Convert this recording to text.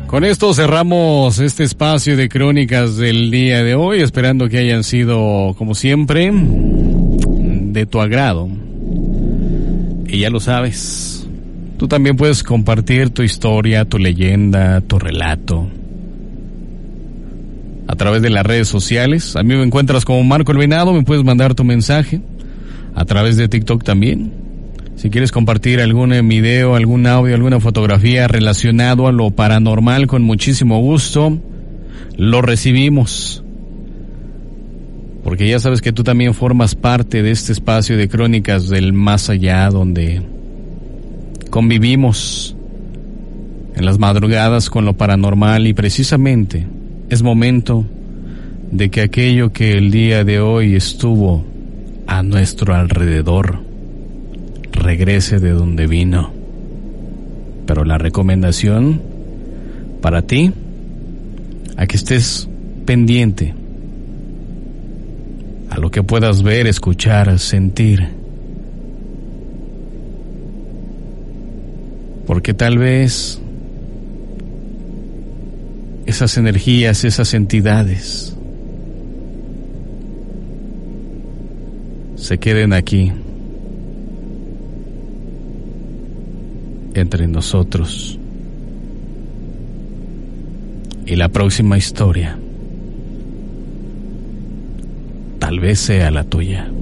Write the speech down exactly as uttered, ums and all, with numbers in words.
Con esto cerramos este espacio de crónicas del día de hoy, esperando que hayan sido, como siempre, de tu agrado. Y ya lo sabes, tú también puedes compartir tu historia, tu leyenda, tu relato a través de las redes sociales. A mí me encuentras como Marco El Venado, me puedes mandar tu mensaje a través de TikTok también. Si quieres compartir algún video, algún audio, alguna fotografía relacionado a lo paranormal, con muchísimo gusto, lo recibimos. Porque ya sabes que tú también formas parte de este espacio de crónicas del más allá, donde convivimos en las madrugadas con lo paranormal, y precisamente es momento de que aquello que el día de hoy estuvo a nuestro alrededor regrese de donde vino. Pero la recomendación para ti, a que estés pendiente a lo que puedas ver, escuchar, sentir, porque tal vez esas energías, esas entidades se queden aquí entre nosotros, y la próxima historia tal vez sea la tuya.